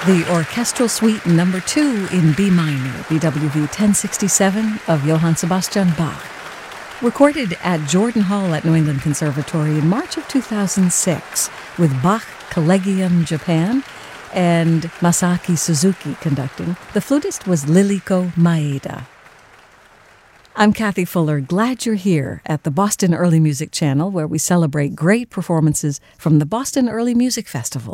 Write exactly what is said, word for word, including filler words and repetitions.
The Orchestral Suite Number two in B minor, B W V ten sixty-seven of Johann Sebastian Bach. Recorded at Jordan Hall at New England Conservatory in March of two thousand six with Bach Collegium Japan and Masaaki Suzuki conducting. The flutist was Liliko Maeda. I'm Kathy Fuller. Glad you're here at the Boston Early Music Channel, where we celebrate great performances from the Boston Early Music Festival.